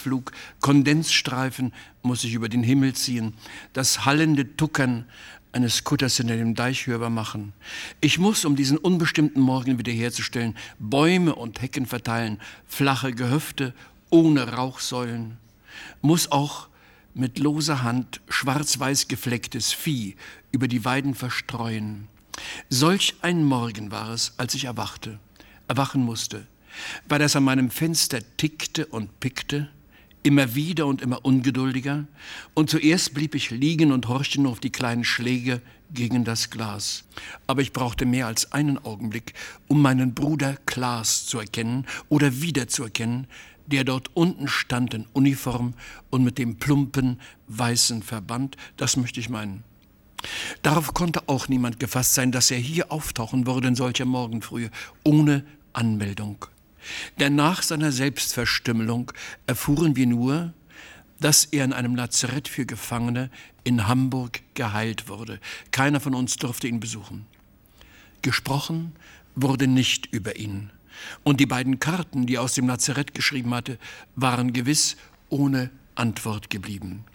Sturzflug, Kondensstreifen muss ich über den Himmel ziehen, das hallende Tuckern eines Kutters hinter dem Deich hörbar machen. Ich muss, um diesen unbestimmten Morgen wiederherzustellen, Bäume und Hecken verteilen, flache Gehöfte ohne Rauchsäulen, muss auch mit loser Hand schwarz-weiß geflecktes Vieh über die Weiden verstreuen. Solch ein Morgen war es, als ich erwachen musste, weil das an meinem Fenster tickte und pickte, immer wieder und immer ungeduldiger, und zuerst blieb ich liegen und horchte nur auf die kleinen Schläge gegen das Glas. Aber ich brauchte mehr als einen Augenblick, um meinen Bruder Klaas zu erkennen oder wiederzuerkennen, der dort unten stand in Uniform und mit dem plumpen, weißen Verband, das möchte ich meinen. Darauf konnte auch niemand gefasst sein, dass er hier auftauchen würde in solcher Morgenfrühe, ohne Anmeldung. Denn nach seiner Selbstverstümmelung erfuhren wir nur, dass er in einem Lazarett für Gefangene in Hamburg geheilt wurde. Keiner von uns durfte ihn besuchen. Gesprochen wurde nicht über ihn. Und die beiden Karten, die er aus dem Lazarett geschrieben hatte, waren gewiss ohne Antwort geblieben.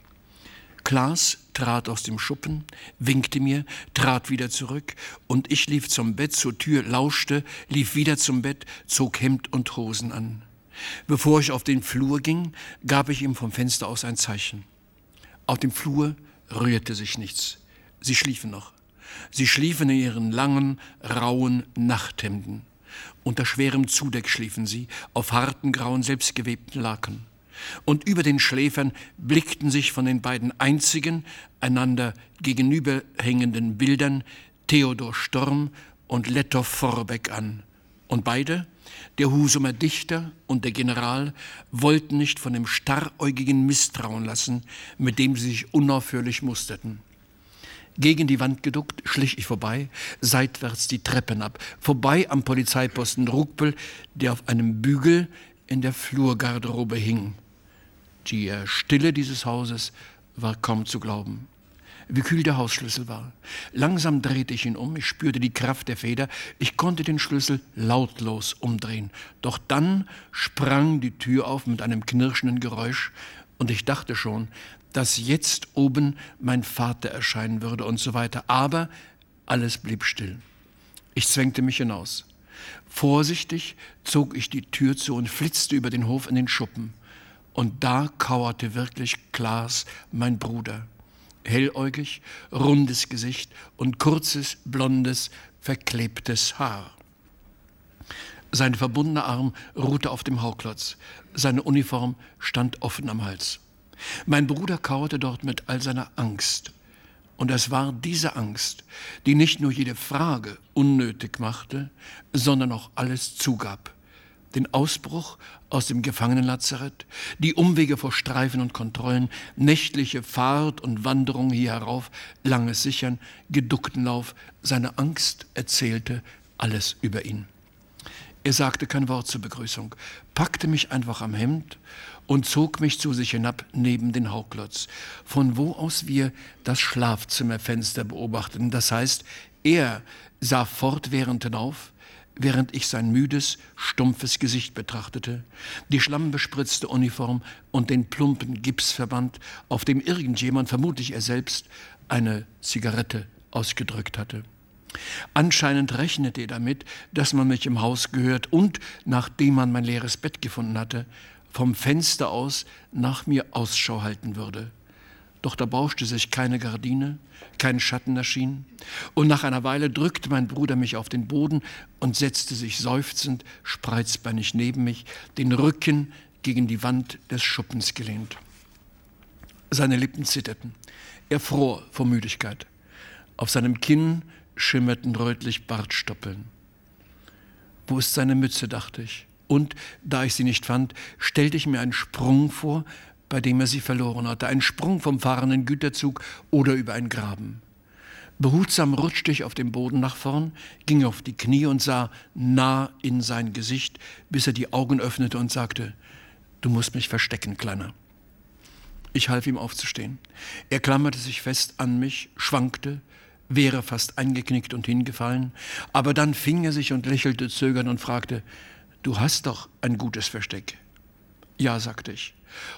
Klaas trat aus dem Schuppen, winkte mir, trat wieder zurück, und ich lief zum Bett, zur Tür, lauschte, lief wieder zum Bett, zog Hemd und Hosen an. Bevor ich auf den Flur ging, gab ich ihm vom Fenster aus ein Zeichen. Auf dem Flur rührte sich nichts. Sie schliefen noch. Sie schliefen in ihren langen, rauen Nachthemden. Unter schwerem Zudeck schliefen sie, auf harten, grauen, selbstgewebten Laken. Und über den Schläfern blickten sich von den beiden einzigen, einander gegenüberhängenden Bildern Theodor Storm und Lettow Vorbeck an. Und beide, der Husumer Dichter und der General, wollten nicht von dem starräugigen Misstrauen lassen, mit dem sie sich unaufhörlich musterten. Gegen die Wand geduckt schlich ich vorbei, seitwärts die Treppen ab, vorbei am Polizeiposten Ruckpel, der auf einem Bügel in der Flurgarderobe hing. Die Stille dieses Hauses war kaum zu glauben. Wie kühl der Hausschlüssel war. Langsam drehte ich ihn um, ich spürte die Kraft der Feder, ich konnte den Schlüssel lautlos umdrehen. Doch dann sprang die Tür auf mit einem knirschenden Geräusch und ich dachte schon, dass jetzt oben mein Vater erscheinen würde und so weiter. Aber alles blieb still. Ich zwängte mich hinaus. Vorsichtig zog ich die Tür zu und flitzte über den Hof in den Schuppen. Und da kauerte wirklich Klaas, mein Bruder. Helläugig, rundes Gesicht und kurzes, blondes, verklebtes Haar. Sein verbundener Arm ruhte auf dem Hauklotz. Seine Uniform stand offen am Hals. Mein Bruder kauerte dort mit all seiner Angst. Und es war diese Angst, die nicht nur jede Frage unnötig machte, sondern auch alles zugab. Den Ausbruch aus dem Gefangenenlazarett, die Umwege vor Streifen und Kontrollen, nächtliche Fahrt und Wanderung hier herauf, langes Sichern, geduckten Lauf. Seine Angst erzählte alles über ihn. Er sagte kein Wort zur Begrüßung, packte mich einfach am Hemd und zog mich zu sich hinab neben den Hauklotz, von wo aus wir das Schlafzimmerfenster beobachteten. Das heißt, er sah fortwährend hinauf, während ich sein müdes, stumpfes Gesicht betrachtete, die schlammbespritzte Uniform und den plumpen Gipsverband, auf dem irgendjemand, vermutlich er selbst, eine Zigarette ausgedrückt hatte. Anscheinend rechnete er damit, dass man mich im Haus gehört und, nachdem man mein leeres Bett gefunden hatte, vom Fenster aus nach mir Ausschau halten würde. Doch da bauschte sich keine Gardine, kein Schatten erschien, und nach einer Weile drückte mein Bruder mich auf den Boden und setzte sich seufzend, spreizbeinig neben mich, den Rücken gegen die Wand des Schuppens gelehnt. Seine Lippen zitterten. Er fror vor Müdigkeit. Auf seinem Kinn schimmerten rötlich Bartstoppeln. Wo ist seine Mütze, dachte ich. Und, da ich sie nicht fand, stellte ich mir einen Sprung vor, bei dem er sie verloren hatte. Ein Sprung vom fahrenden Güterzug oder über einen Graben. Behutsam rutschte ich auf dem Boden nach vorn, ging auf die Knie und sah nah in sein Gesicht, bis er die Augen öffnete und sagte, »Du musst mich verstecken, Kleiner.« Ich half ihm aufzustehen. Er klammerte sich fest an mich, schwankte, wäre fast eingeknickt und hingefallen, aber dann fing er sich und lächelte zögernd und fragte, »Du hast doch ein gutes Versteck.« »Ja«, sagte ich.